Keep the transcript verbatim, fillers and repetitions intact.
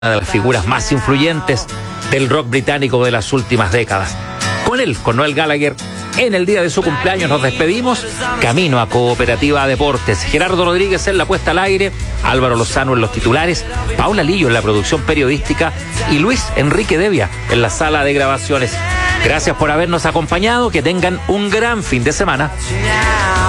una de las figuras más influyentes del rock británico de las últimas décadas. Con él, con Noel Gallagher, en el día de su cumpleaños nos despedimos, camino a Cooperativa Deportes. Gerardo Rodríguez en la puesta al aire, Álvaro Lozano en los titulares, Paula Lillo en la producción periodística y Luis Enrique Devia en la sala de grabaciones. Gracias por habernos acompañado, que tengan un gran fin de semana.